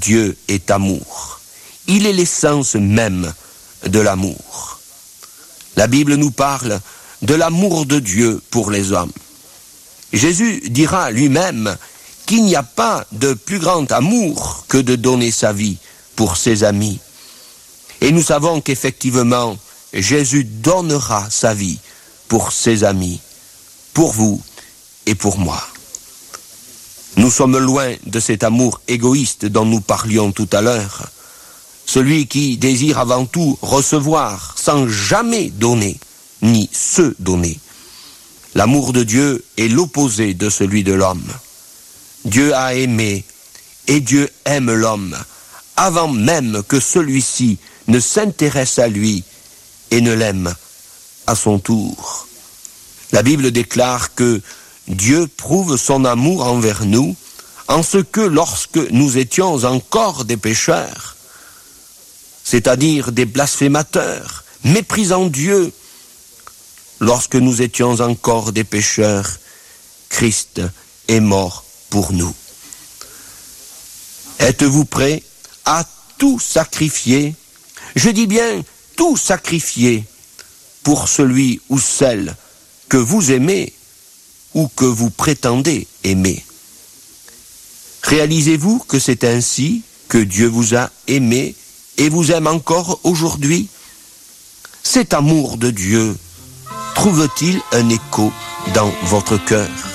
Dieu est amour. Il est l'essence même de l'amour. La Bible nous parle de l'amour de Dieu pour les hommes. Jésus dira lui-même qu'il n'y a pas de plus grand amour que de donner sa vie pour ses amis. Et nous savons qu'effectivement, Jésus donnera sa vie pour ses amis, pour vous et pour moi. Nous sommes loin de cet amour égoïste dont nous parlions tout à l'heure, celui qui désire avant tout recevoir sans jamais donner, ni se donner. L'amour de Dieu est l'opposé de celui de l'homme. Dieu a aimé et Dieu aime l'homme avant même que celui-ci ne s'intéresse à lui et ne l'aime à son tour. La Bible déclare que Dieu prouve son amour envers nous en ce que lorsque nous étions encore des pécheurs, c'est-à-dire des blasphémateurs, méprisant Dieu, lorsque nous étions encore des pécheurs, Christ est mort pour nous. Êtes-vous prêts à tout sacrifier? Je dis bien tout sacrifier pour celui ou celle que vous aimez ou que vous prétendez aimer. Réalisez-vous que c'est ainsi que Dieu vous a aimé et vous aime encore aujourd'hui? Cet amour de Dieu trouve-t-il un écho dans votre cœur?